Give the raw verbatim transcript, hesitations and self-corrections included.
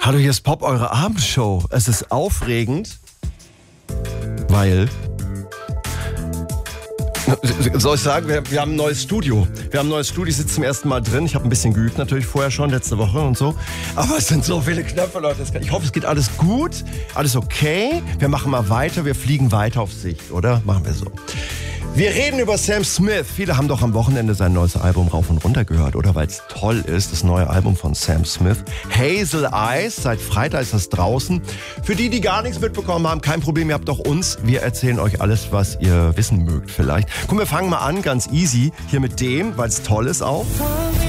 Hallo, hier ist Pop, eure Abendshow. Es ist aufregend, weil... Soll ich sagen, wir, wir haben ein neues Studio. Wir haben ein neues Studio, ich sitze zum ersten Mal drin. Ich habe ein bisschen geübt natürlich vorher schon, letzte Woche und so. Aber es sind so viele Knöpfe, Leute. Ich hoffe, es geht alles gut, alles okay. Wir machen mal weiter, wir fliegen weiter auf Sicht, oder? Machen wir so. Wir reden über Sam Smith. Viele haben doch am Wochenende sein neues Album rauf und runter gehört, oder? Weil es toll ist, das neue Album von Sam Smith. Hazel Eyes, seit Freitag ist das draußen. Für die, die gar nichts mitbekommen haben, kein Problem, ihr habt doch uns. Wir erzählen euch alles, was ihr wissen mögt vielleicht. Komm, wir fangen mal an, ganz easy, hier mit dem, weil es toll ist auch.